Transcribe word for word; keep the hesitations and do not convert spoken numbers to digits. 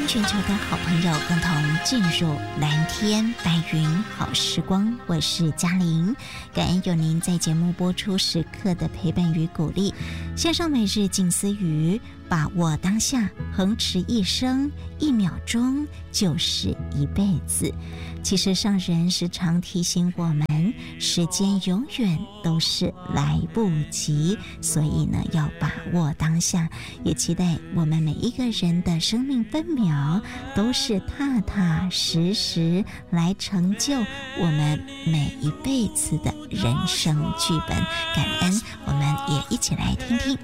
全球的好朋友共同进入蓝天白云好时光，我是嘉玲，感恩有您在节目播出时刻的陪伴与鼓励。线上每日静思语，把握当下，恒持一生，一秒钟就是一辈子。其实上人时常提醒我们，时间永远都是来不及，所以呢，要把握当下，也期待我们每一个人的生命分秒都是踏踏实实来成就我们每一辈子的人生剧本。感恩，我们也一起来听听